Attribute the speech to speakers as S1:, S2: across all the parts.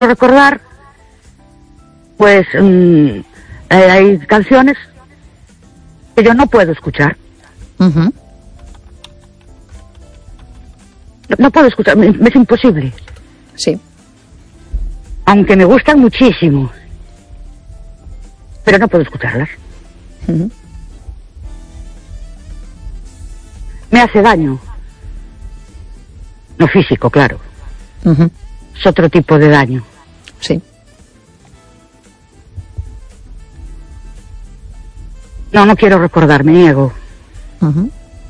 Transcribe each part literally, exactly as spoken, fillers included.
S1: recordar, pues mmm, eh, hay canciones que yo no puedo escuchar.
S2: Uh-huh.
S1: No, no puedo escuchar, me, me es imposible.
S2: Sí.
S1: Aunque me gustan muchísimo, pero no puedo escucharlas.
S2: Uh-huh.
S1: Me hace daño. No físico, claro.
S2: Uh-huh.
S1: Es otro tipo de daño.
S2: Sí.
S1: No, no quiero recordar, me niego.
S2: Uh-huh.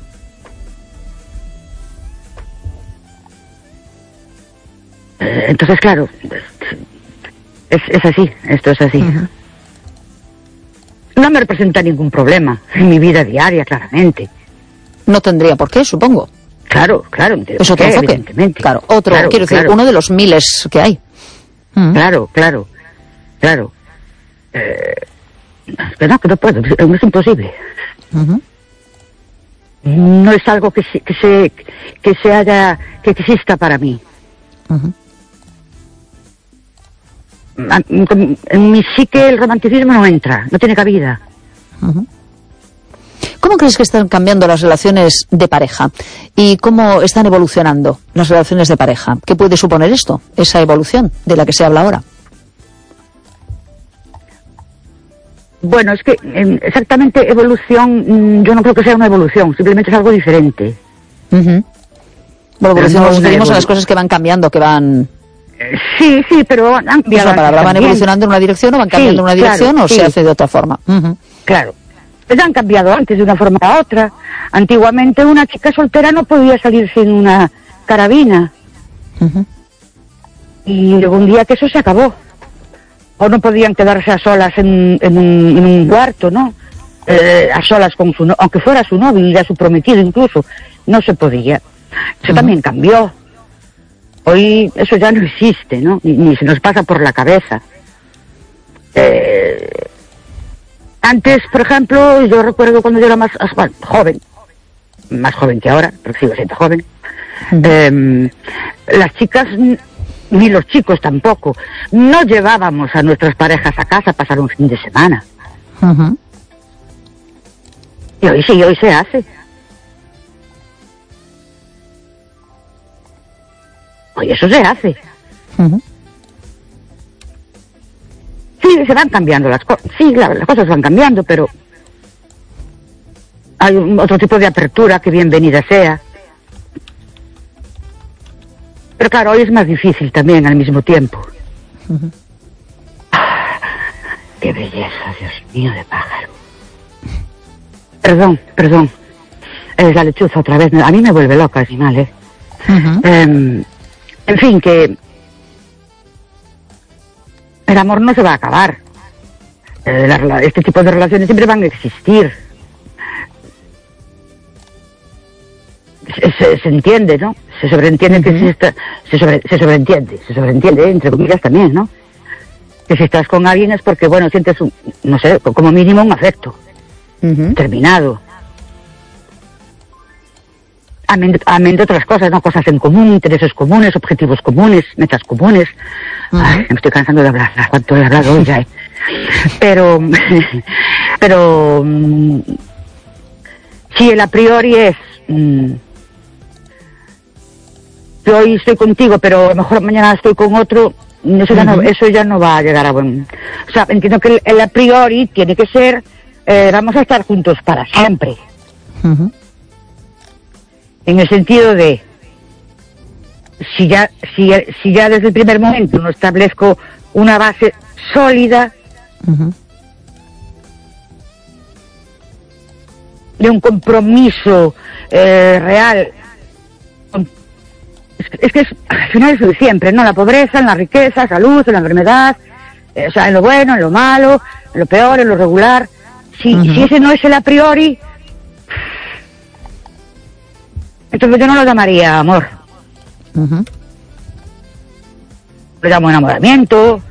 S1: Eh, entonces, claro, es, es así, esto es así.
S2: Uh-huh.
S1: No me representa ningún problema en mi vida diaria, claramente.
S2: No tendría por qué, supongo.
S1: Claro, claro.
S2: Es otro
S1: qué,
S2: enfoque.
S1: Evidentemente.
S2: Claro, otro,
S1: claro,
S2: quiero decir,
S1: claro.
S2: uno de los miles que hay. Uh-huh.
S1: Claro, claro, claro. Eh, que no, que no puedo, es imposible.
S2: Uh-huh.
S1: No es algo que se, que se, que se haya, que exista para mí.
S2: Uh-huh.
S1: En mi psique el romanticismo no entra, no tiene cabida.
S2: Uh-huh. ¿Cómo crees que están cambiando las relaciones de pareja? ¿Y cómo están evolucionando las relaciones de pareja? ¿Qué puede suponer esto, esa evolución de la que se habla ahora?
S1: Bueno, es que exactamente evolución, yo no creo que sea una evolución, simplemente es algo diferente.
S2: Uh-huh. Bueno, evolución
S1: no
S2: nos referimos
S1: evolu-
S2: a las cosas que van cambiando, que van...
S1: Sí, sí, pero han cambiado.
S2: Es la palabra, van
S1: también.
S2: evolucionando en una dirección o van cambiando
S1: Sí,
S2: en una dirección
S1: claro,
S2: o
S1: sí.
S2: se hace de otra forma. Uh-huh.
S1: Claro. Pues han cambiado antes de una forma a otra. Antiguamente una chica soltera no podía salir sin una carabina.
S2: Uh-huh.
S1: Y llegó un día que eso se acabó. O no podían quedarse a solas en, en, un, en un cuarto, ¿no? Eh, a solas con su novio, aunque fuera su novio y ya su prometido incluso, no se podía. Eso uh-huh. también cambió. Hoy eso ya no existe, ¿no? Ni, ni se nos pasa por la cabeza. Eh, antes, por ejemplo, yo recuerdo cuando yo era más bueno, joven, más joven que ahora, porque sigo siendo joven, uh-huh. eh, las chicas, ni los chicos tampoco, no llevábamos a nuestras parejas a casa a pasar un fin de semana.
S2: Uh-huh.
S1: Y hoy sí, hoy se hace. Hoy eso se hace.
S2: Uh-huh.
S1: Sí, se van cambiando las cosas. Sí, la, las cosas van cambiando, pero hay un, otro tipo de apertura que bienvenida sea. Pero claro, hoy es más difícil también al mismo tiempo.
S2: Uh-huh.
S1: Ah, ¡qué belleza, Dios mío, de pájaro! Perdón, perdón. Es la lechuza otra vez. A mí me vuelve loca al final, ¿eh?
S2: Uh-huh.
S1: Eh, en fin, que el amor no se va a acabar. Eh, la, este tipo de relaciones siempre van a existir. Se, se, se entiende, ¿no? Se sobreentiende uh-huh. que si está, se, sobre, se sobreentiende, se sobreentiende, entre comillas también, ¿no? Que si estás con alguien es porque, bueno, sientes, un, no sé, como mínimo un afecto uh-huh. terminado. Amén, amén de otras cosas, ¿no? Cosas en común, intereses comunes, objetivos comunes, metas comunes. Uh-huh. Ay, me estoy cansando de hablar, cuánto he hablado hoy ya, ¿eh? Pero, pero, si el a priori es, mmm, yo hoy estoy contigo, pero a lo mejor mañana estoy con otro, eso ya, uh-huh. no, eso ya no va a llegar a buen... O sea, entiendo que el, el a priori tiene que ser, eh, vamos a estar juntos para siempre.
S2: Uh-huh.
S1: En el sentido de, si ya, si, si ya desde el primer momento no establezco una base sólida,
S2: uh-huh.
S1: de un compromiso eh, real, es, es que es, al final es lo de siempre, ¿no? La pobreza, en la riqueza, salud, en la enfermedad, eh, o sea, en lo bueno, en lo malo, en lo peor, en lo regular. Si, uh-huh. si ese no es el a priori, entonces yo no lo llamaría amor.
S2: Uh-huh.
S1: Lo llamo enamoramiento,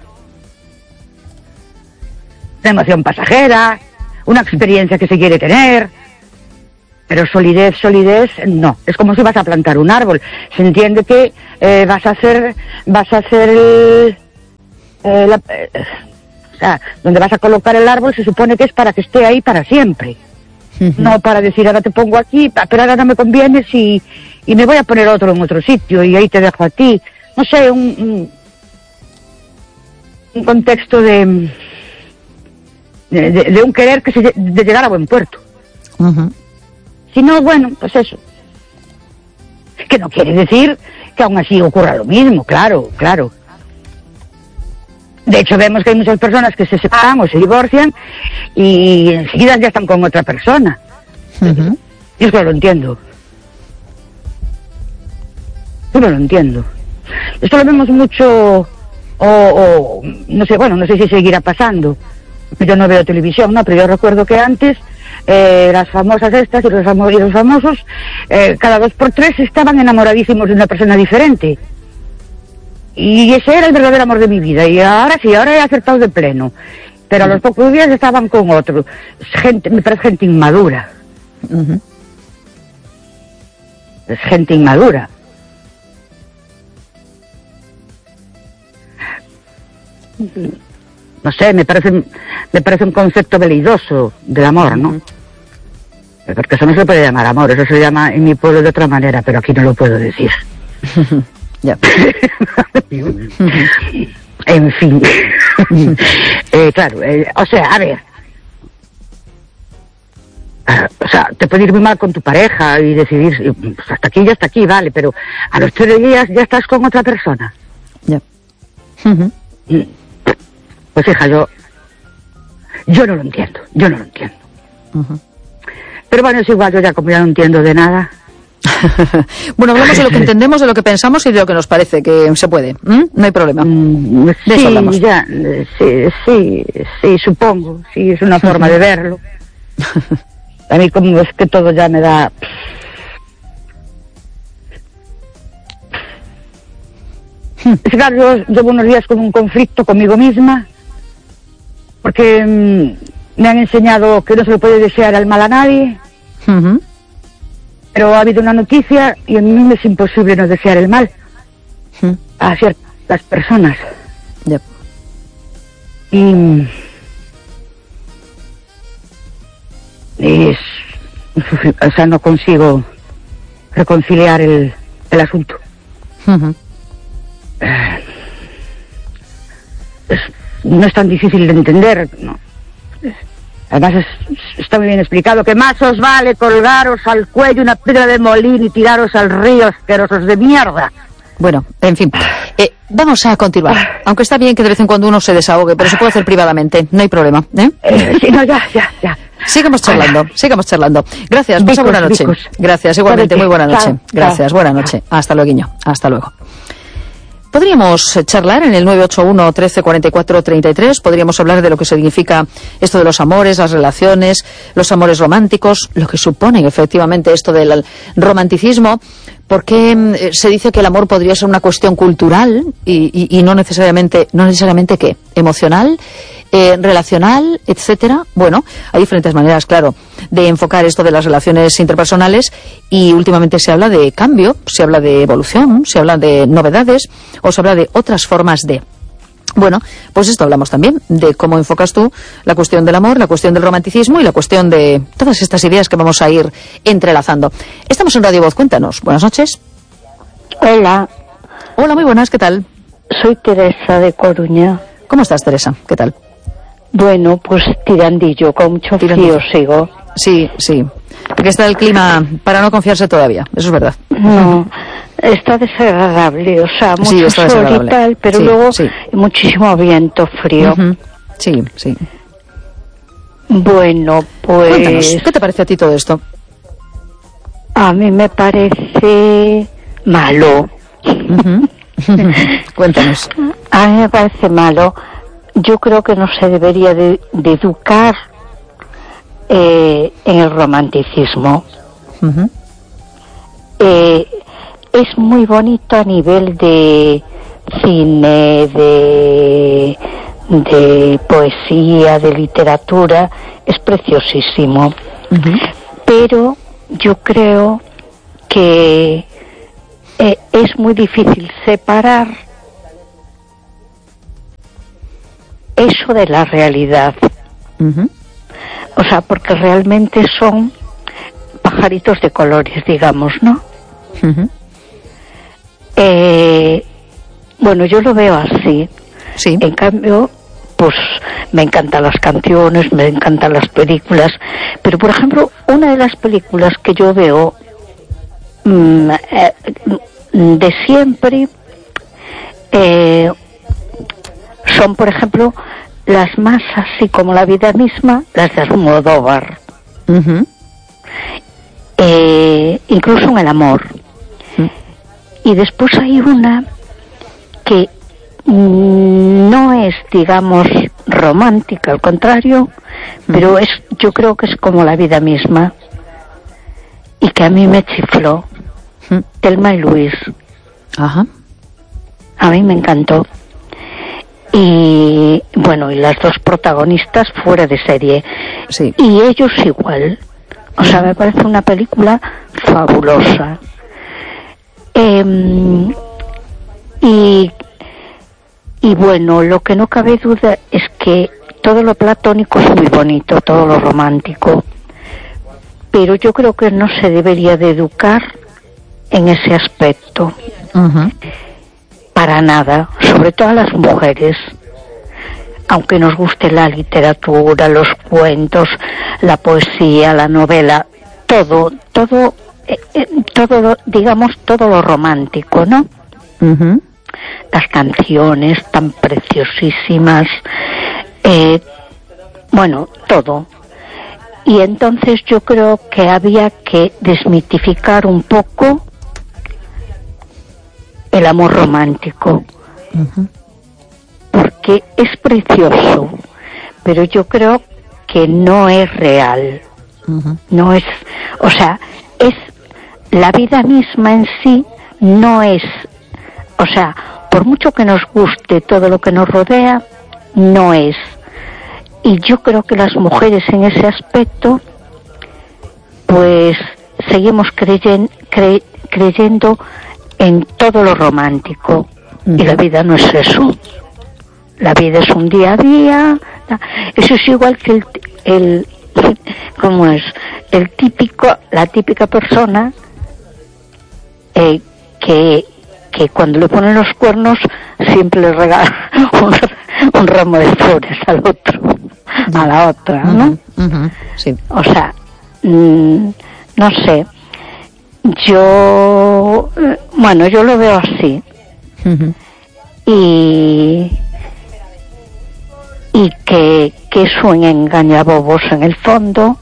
S1: una emoción pasajera, una experiencia que se quiere tener, pero solidez, solidez, no. Es como si vas a plantar un árbol. Se entiende que eh, vas a hacer, vas a hacer el, eh, la, eh, o sea, donde vas a colocar el árbol se supone que es para que esté ahí para siempre. Uh-huh. No para decir, ahora te pongo aquí, pero ahora no me conviene si, y me voy a poner otro en otro sitio y ahí te dejo a ti. No sé, un, un, un contexto de, de, de, de un querer que se, de llegar a buen puerto. Uh-huh. Si no, bueno, pues eso. Que no quiere decir que aún así ocurra lo mismo, claro, claro. De hecho, vemos que hay muchas personas que se separan o se divorcian y enseguida ya están con otra persona. Uh-huh. Y eso lo entiendo. Yo no lo entiendo. Esto lo vemos mucho, o, o no sé, bueno, no sé si seguirá pasando. Yo no veo televisión, no, pero yo recuerdo que antes eh, las famosas estas y los, famo- y los famosos, eh, cada dos por tres estaban enamoradísimos de una persona diferente. Y ese era el verdadero amor de mi vida. Y ahora sí, ahora he acertado de pleno. Pero a los pocos días estaban con otro. Gente, me parece gente inmadura. Uh-huh. Es gente inmadura. No sé, me parece, me parece un concepto veleidoso del amor, ¿no? Uh-huh. Porque eso no se puede llamar amor, eso se llama en mi pueblo de otra manera, pero aquí no lo puedo decir. Ya. En fin. eh, claro, eh, o sea, a ver. Uh, o sea, te puede ir muy mal con tu pareja y decidir, pues hasta aquí y hasta aquí, vale, pero a los tres días ya estás con otra persona.
S2: Ya. Uh-huh.
S1: Pues hija, yo, yo no lo entiendo, yo no lo entiendo. Uh-huh. Pero bueno, es igual, yo ya como ya no entiendo de nada.
S2: Bueno, hablamos de lo que entendemos, de lo que pensamos y de lo que nos parece que se puede. ¿Mm? No hay problema.
S1: Mm,
S2: de
S1: sí,
S2: eso hablamos.
S1: Ya, sí, sí, sí, supongo. Sí, es una forma de verlo. A mí como es que todo ya me da... Es que claro, yo llevo unos días con un conflicto conmigo misma, porque mmm, me han enseñado que no se le puede desear el mal a nadie. Uh-huh. Pero ha habido una noticia y a mí me es imposible no desear el mal ¿Mm? a ciertas personas.
S2: Yep.
S1: Y, y es, o sea, no consigo reconciliar el, el asunto. Uh-huh. eh, es, no es tan difícil de entender, ¿no? Además es, está muy bien explicado que más os vale colgaros al cuello una piedra de molín y tiraros al río, asquerosos de mierda.
S2: Bueno, en fin, eh, vamos a continuar. Aunque está bien que de vez en cuando uno se desahogue, pero se puede hacer privadamente, no hay problema. ¿eh?
S1: Eh, sí, no, ya, ya, ya.
S2: Sigamos charlando, sigamos charlando. Gracias, pasa buena noche. Bicos. Gracias, igualmente, muy buena noche. Gracias, buena noche. Hasta luego, hasta luego. Podríamos charlar en el nueve ocho uno, trece, cuarenta y cuatro, treinta y tres, podríamos hablar de lo que significa esto de los amores, las relaciones, los amores románticos, lo que supone efectivamente esto del romanticismo, porque se dice que el amor podría ser una cuestión cultural y, y, y no necesariamente, no necesariamente ¿qué? Emocional, eh, relacional, etcétera. Bueno, hay diferentes maneras, claro, de enfocar esto de las relaciones interpersonales y últimamente se habla de cambio, se habla de evolución, se habla de novedades o se habla de otras formas de... Bueno, pues esto hablamos también, de cómo enfocas tú la cuestión del amor, la cuestión del romanticismo y la cuestión de todas estas ideas que vamos a ir entrelazando. Estamos en Radio Voz, cuéntanos. Buenas noches.
S3: Hola.
S2: Hola, muy buenas, ¿qué tal?
S3: Soy Teresa de Coruña.
S2: ¿Cómo estás, Teresa? ¿Qué tal?
S3: Bueno, pues tirandillo, con mucho
S2: tirandillo.
S3: frío sigo.
S2: Sí, sí. Aquí está el clima para no confiarse todavía, eso es verdad.
S3: No, está desagradable, o sea, mucho
S2: sí, está
S3: sol y tal, pero
S2: sí,
S3: luego
S2: sí.
S3: muchísimo viento frío.
S2: Uh-huh. Sí, sí.
S3: Bueno, pues...
S2: Cuéntanos, ¿qué te parece a ti todo esto?
S3: A mí me parece malo.
S2: Uh-huh. Cuéntanos.
S3: A mí me parece malo. Yo creo que no se debería de, de educar eh, en el romanticismo.
S2: Uh-huh.
S3: Eh, es muy bonito a nivel de cine, de, de poesía, de literatura, es preciosísimo.
S2: Uh-huh.
S3: Pero yo creo que eh, es muy difícil separar eso de la realidad.
S2: Uh-huh.
S3: O sea, porque realmente son pajaritos de colores, digamos, ¿no?
S2: Uh-huh.
S3: Eh, bueno, yo lo veo así.
S2: Sí.
S3: En cambio, pues me encantan las canciones, me encantan las películas, pero por ejemplo, una de las películas que yo veo mmm, eh, de siempre eh, son, por ejemplo, las más así como la vida misma, las de Almodóvar.
S2: Uh-huh.
S3: Eh, incluso en el amor. Uh-huh. Y después hay una que no es, digamos, romántica, al contrario, uh-huh. pero es, yo creo que es como la vida misma, y que a mí me chifló. Uh-huh. Thelma y Luis.
S2: Ajá.
S3: A mí me encantó. Y bueno, y las dos protagonistas fuera de serie.
S2: Sí.
S3: Y ellos igual. O sea, me parece una película fabulosa. Eh, y Y bueno, lo que no cabe duda es que todo lo platónico es muy bonito, todo lo romántico, pero yo creo que no se debería de educar en ese aspecto. Uh-huh. Para nada, sobre todo a las mujeres. Aunque nos guste la literatura, los cuentos, la poesía, la novela, todo, todo, eh, eh, todo lo, digamos, todo lo romántico, ¿no?
S2: Uh-huh.
S3: Las canciones tan preciosísimas, eh, bueno, todo. Y entonces yo creo que había que desmitificar un poco el amor romántico, uh-huh. porque es precioso, pero yo creo que no es real, uh-huh. no es, o sea, es la vida misma en sí, no es. O sea, por mucho que nos guste todo lo que nos rodea, no es. Y yo creo que las mujeres en ese aspecto, pues seguimos creyen, cre, creyendo en todo lo romántico. Uh-huh. Y la vida no es eso. La vida es un día a día. Eso es igual que el, el ¿cómo es? El típico, la típica persona eh, que que cuando le ponen los cuernos siempre le regala un, un ramo de flores al otro, a la otra, ¿no?
S2: Uh-huh, uh-huh, sí.
S3: O sea, mmm, no sé, yo, bueno, yo lo veo así. Uh-huh. Y y que, que es un engañabobos en el fondo,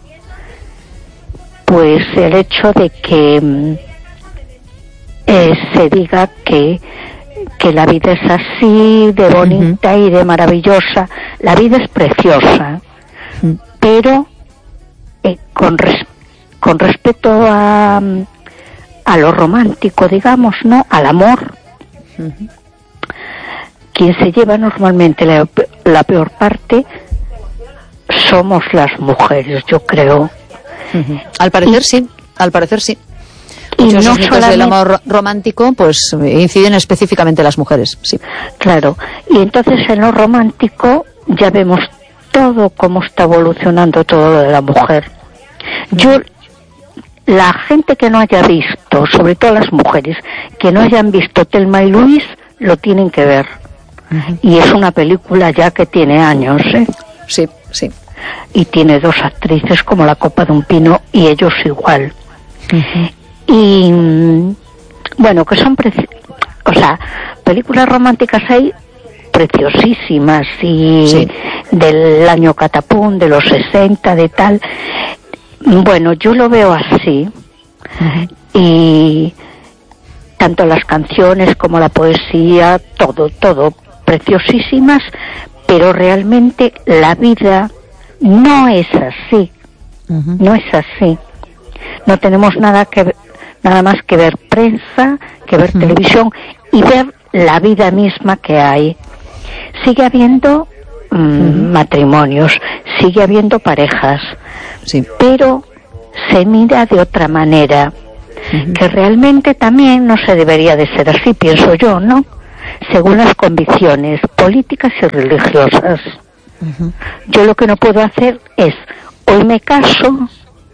S3: pues el hecho de que Eh, se diga que que la vida es así, de bonita uh-huh. y de maravillosa. La vida es preciosa, uh-huh. pero eh, con res, con respecto a a lo romántico, digamos, ¿no? Al amor, uh-huh. quien se lleva normalmente la, la peor parte somos las mujeres, yo creo.
S2: Uh-huh. Al parecer y, sí, al parecer sí.
S3: Y
S2: Muchos
S3: no
S2: mitos
S3: solamente
S2: del amor romántico pues inciden específicamente en las mujeres, sí.
S3: Claro, y entonces en lo romántico ya vemos todo cómo está evolucionando todo lo de la mujer. Yo, la gente que no haya visto, sobre todo las mujeres, que no hayan visto Thelma y Luis, lo tienen que ver. Uh-huh. Y es una película ya que tiene años, ¿eh?
S2: Sí, sí.
S3: Y tiene dos actrices como la copa de un pino y ellos igual. Uh-huh. Y bueno, que son preci- o sea, películas románticas hay preciosísimas y sí. del año catapum, de los sesenta, de tal. Bueno, yo lo veo así. Uh-huh. Y tanto las canciones como la poesía, todo, todo preciosísimas, pero realmente la vida no es así. Uh-huh. No es así. No tenemos nada que ver, nada más que ver prensa, que ver uh-huh. televisión y ver la vida misma que hay. Sigue habiendo mmm, uh-huh. matrimonios, sigue habiendo parejas,
S2: sí.
S3: pero se mira de otra manera, uh-huh. que realmente también no se debería de ser así, pienso yo, ¿no? Según las convicciones políticas y religiosas. Uh-huh. Yo lo que no puedo hacer es, hoy me caso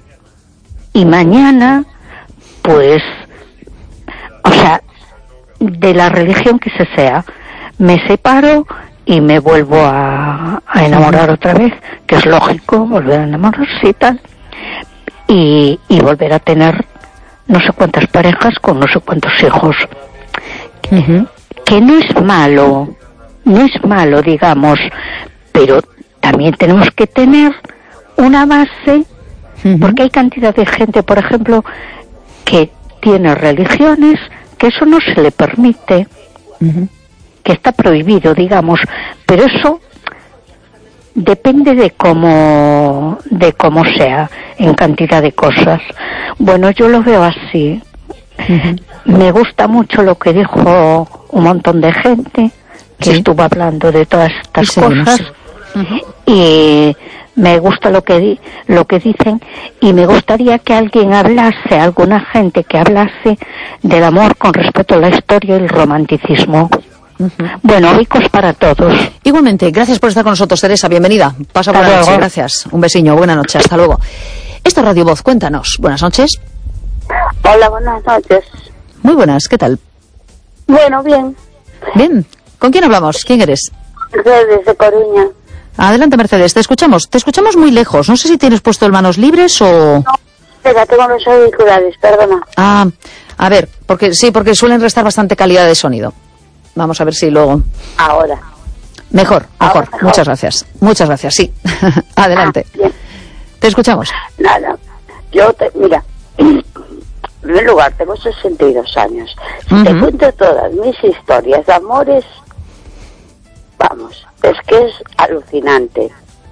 S3: y mañana, pues, o sea, de la religión que se sea, me separo y me vuelvo a, a enamorar otra vez, que es lógico, volver a enamorarse y tal, y, y volver a tener no sé cuántas parejas con no sé cuántos hijos. Uh-huh. Que no es malo, no es malo, digamos, pero también tenemos que tener una base, uh-huh. porque hay cantidad de gente, por ejemplo, que tiene religiones que eso no se le permite, uh-huh. que está prohibido, digamos, pero eso depende de cómo, de cómo sea, en cantidad de cosas. Bueno, yo lo veo así. Uh-huh. Me gusta mucho lo que dijo un montón de gente que sí. estuvo hablando de todas estas sí, cosas, uh-huh. y me gusta lo que di, lo que dicen, y me gustaría que alguien hablase, alguna gente que hablase del amor con respecto a la historia y el romanticismo. Uh-huh. Bueno, ricos para todos.
S2: Igualmente, gracias por estar con nosotros, Teresa, bienvenida. Pasa buena noche, gracias. Un besiño, buena noche, hasta luego. Esta es Radio Voz, cuéntanos. Buenas noches.
S4: Hola, buenas noches.
S2: Muy buenas, ¿qué tal?
S4: Bueno, bien.
S2: Bien, ¿con quién hablamos? ¿Quién eres?
S4: Mercedes, de Coruña.
S2: Adelante, Mercedes, te escuchamos. Te escuchamos muy lejos, no sé si tienes puesto el manos libres o...
S4: No, espera, tengo los auriculares, perdona.
S2: Ah, a ver, porque sí, porque suelen restar bastante calidad de sonido. Vamos a ver si luego...
S4: Ahora.
S2: Mejor, mejor. Ahora, mejor. Muchas gracias. Muchas gracias, sí. Adelante. Ah, te escuchamos.
S4: Nada, yo te... Mira, en primer lugar, tengo sesenta y dos años. Si uh-huh. te cuento todas mis historias de amores, vamos, es que es alucinante.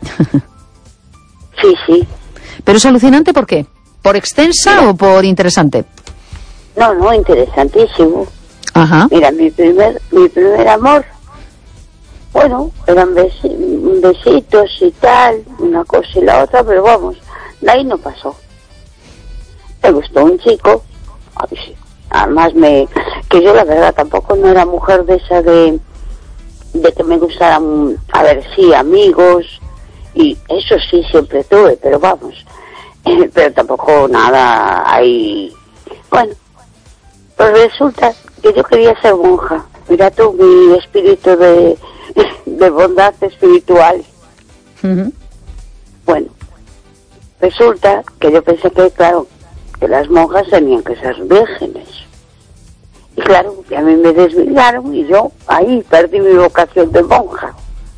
S4: Sí, sí.
S2: ¿Pero es alucinante por qué? ¿Por extensa Mira. o por interesante?
S4: No, no, interesantísimo.
S2: Ajá.
S4: Mira, mi primer, mi primer amor, bueno, eran besi- besitos y tal, una cosa y la otra, pero vamos, de ahí no pasó. Me gustó un chico, además me, que yo la verdad tampoco no era mujer de esa de, de que me gustaran, a ver, sí, amigos, y eso sí siempre tuve, pero vamos, pero tampoco nada ahí, bueno, pues resulta que yo quería ser monja. Mira tú, mi espíritu de, de bondad espiritual. Uh-huh. Bueno, resulta que yo pensé que, claro, que las monjas tenían que ser vírgenes. Y claro, a mí me desvirgaron y yo ahí perdí mi vocación de monja.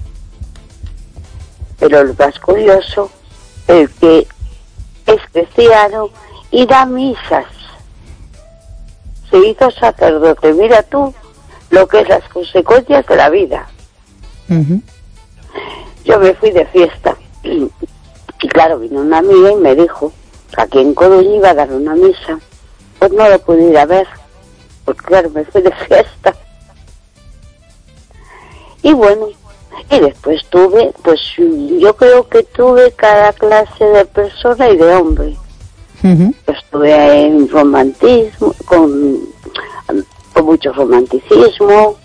S4: Pero lo más curioso es que es cristiano y da misas. Se hizo sacerdote. Mira tú lo que es las consecuencias de la vida. Uh-huh. Yo me fui de fiesta y, y claro, vino una amiga y me dijo que aquí en Coruña iba a dar una misa. Pues no lo pude ir a ver, porque claro, me fui de fiesta. Y bueno, y después tuve, pues yo creo que tuve cada clase de persona y de hombre. Uh-huh. Estuve en romantismo, con, con mucho romanticismo,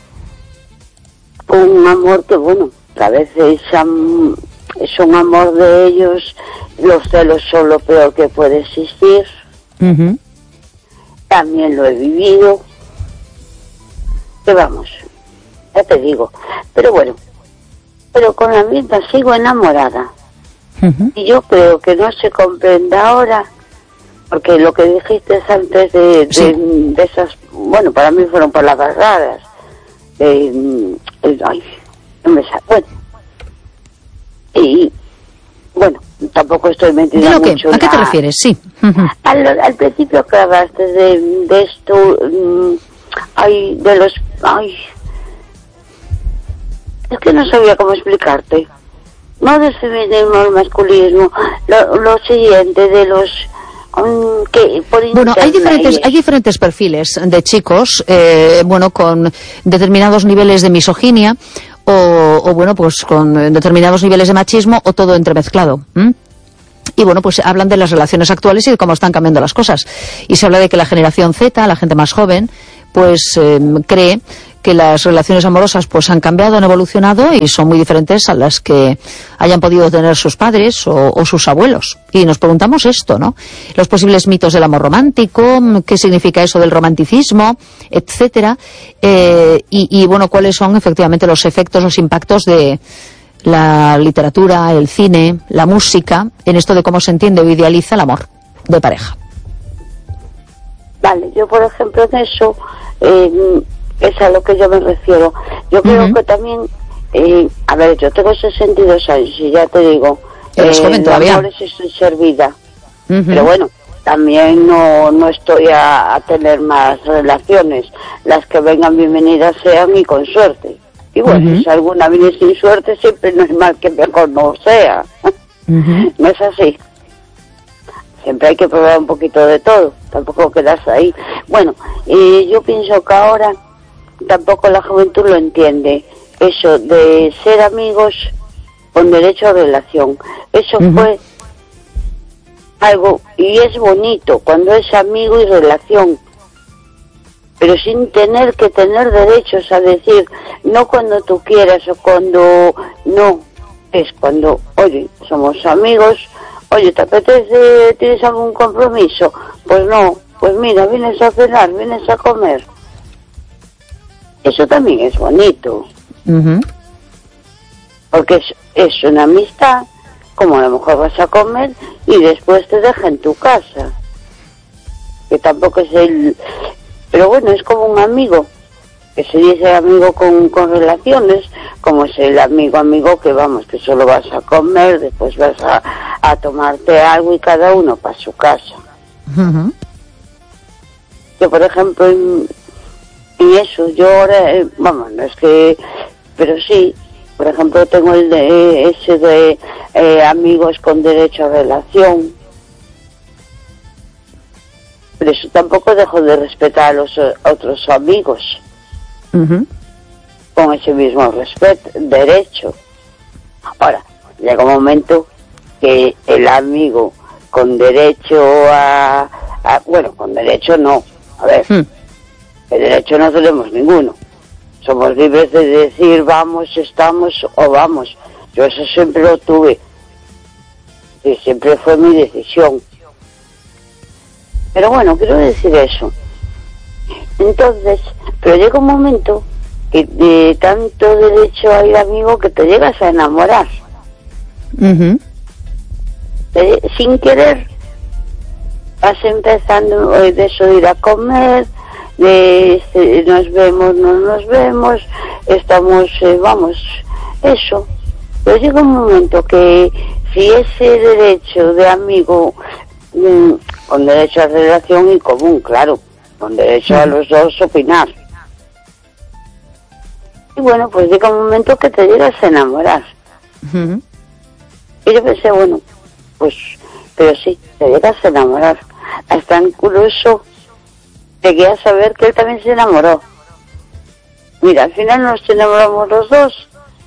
S4: con un amor que, bueno, a veces um, es un amor de ellos, los celos son lo peor que puede existir. Uh-huh. También lo he vivido, que vamos, ya te digo, pero bueno, pero con la misma sigo enamorada. Uh-huh. Y yo creo que no se comprende ahora, porque lo que dijiste antes de, de, sí. de esas, bueno, para mí fueron palabras raras. De, de, ay, no me sale. Bueno, y bueno, tampoco estoy metida mucho.
S2: ¿A qué te refieres? Sí. Uh-huh.
S4: Al, al principio que hablaste de, de esto, um, ay, de los, ay, es que no sabía cómo explicarte. No del feminismo al masculismo, lo, lo siguiente de los um, que por
S2: bueno, hay diferentes hay diferentes perfiles de chicos, eh, bueno, con determinados niveles de misoginia o, o bueno, pues con determinados niveles de machismo o todo entremezclado. ¿Mm? Y bueno, pues hablan de las relaciones actuales y de cómo están cambiando las cosas. Y se habla de que la generación Z, la gente más joven, pues eh, cree que las relaciones amorosas pues han cambiado, han evolucionado y son muy diferentes a las que hayan podido tener sus padres o, o sus abuelos. Y nos preguntamos esto, ¿no? Los posibles mitos del amor romántico, qué significa eso del romanticismo, etcétera. Eh, y, y bueno, cuáles son efectivamente los efectos, los impactos de la literatura, el cine, la música, en esto de cómo se entiende o idealiza el amor de pareja.
S4: Vale, yo por ejemplo en eso, eh, es a lo que yo me refiero. Yo creo uh-huh. que también, eh, a ver, yo tengo sesenta y dos años y ya te digo,
S2: ¿Eres eh, joven todavía?
S4: Amor es ser vida. Uh-huh. Pero bueno, también no, no estoy a, a tener más relaciones. Las que vengan bienvenidas sean y con suerte. Y bueno, uh-huh. si alguna viene sin suerte, siempre no es mal que mejor no sea. Uh-huh. No es así. Siempre hay que probar un poquito de todo, tampoco quedarse ahí. Bueno, eh, yo pienso que ahora tampoco la juventud lo entiende, eso de ser amigos con derecho a relación. Eso uh-huh. fue algo, y es bonito cuando es amigo y relación, pero sin tener que tener derechos a decir, no cuando tú quieras o cuando no, es cuando, oye, somos amigos. Oye, ¿te apetece? ¿Tienes algún compromiso? Pues no, pues mira, vienes a cenar, vienes a comer. Eso también es bonito. Uh-huh. Porque es, es una amistad, como a lo mejor vas a comer y después te deja en tu casa. Que tampoco es el... Pero bueno, es como un amigo, que se dice amigo con, con relaciones, como es el amigo amigo que vamos, que solo vas a comer, después vas a, a tomarte algo y cada uno para su casa. Uh-huh. Yo por ejemplo en, en eso, yo ahora, eh, vamos, no es que, pero sí, por ejemplo tengo el de ese de eh, amigos con derecho a relación, pero eso tampoco dejo de respetar a los a otros amigos. Uh-huh. Con ese mismo respeto, derecho. Ahora, llega un momento que el amigo con derecho a, a bueno, con derecho no, a ver, hmm. el derecho no tenemos ninguno. Somos libres de decir vamos, estamos o vamos. Yo eso siempre lo tuve. Y siempre fue mi decisión. Pero bueno, quiero decir eso. Entonces, pero llega un momento que de tanto derecho a ir amigo que te llegas a enamorar. Uh-huh. De, sin querer vas empezando de eso de ir a comer, de este, nos vemos, no nos vemos, estamos, eh, vamos, eso. Pero llega un momento que si ese derecho de amigo, mmm, con derecho a relación y común, claro, con derecho a los dos opinar. Y bueno, pues llega un momento que te llegas a enamorar. Uh-huh. Y yo pensé, bueno, pues, pero sí, te llegas a enamorar. Hasta incluso llegué a saber que él también se enamoró. Mira, al final nos enamoramos los dos.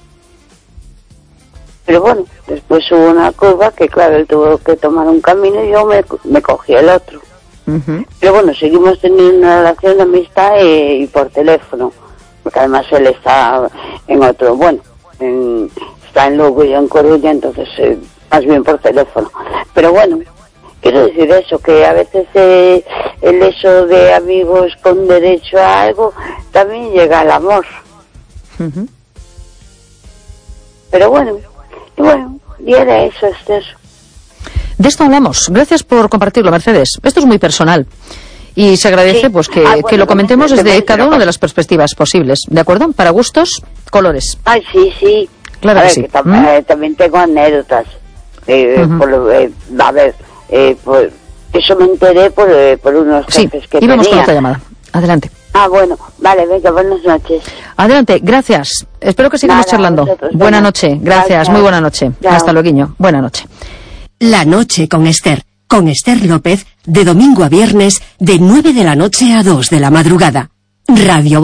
S4: Pero bueno, después hubo una curva que claro, él tuvo que tomar un camino y yo me, me cogí el otro. Uh-huh. Pero bueno, seguimos teniendo una relación de amistad eh, y por teléfono, porque además él está en otro, bueno, en, está en Lugo y yo en Coruña, entonces eh, más bien por teléfono. Pero bueno, quiero decir eso, que a veces eh, el eso de amigos con derecho a algo también llega al amor. Uh-huh. Pero bueno, y bueno, y era eso, Esther.
S2: De esto hablamos. Gracias por compartirlo, Mercedes. Esto es muy personal. Y se agradece sí. pues que, ah, bueno, que lo comentemos desde cada una de las perspectivas posibles. ¿De acuerdo? Para gustos, colores.
S4: Ay, sí, sí.
S2: Claro
S4: a
S2: que
S4: ver,
S2: sí.
S4: Que tam- ¿Mm? eh, también tengo anécdotas. Eh, uh-huh. por, eh, a ver, eh, por, eso me enteré por, eh, por unos jefes
S2: sí.
S4: que
S2: y vamos
S4: tenía.
S2: con otra llamada. Adelante.
S4: Ah, bueno. Vale, venga, buenas noches.
S2: Adelante, gracias. Espero que sigamos Nada, charlando. Vosotros, buena bueno. noche. Gracias, Gracias, muy buena noche. Chao. Hasta luego. Buena noche.
S5: La noche con Esther. Con Esther López, de domingo a viernes, de nueve de la noche a dos de la madrugada. Radio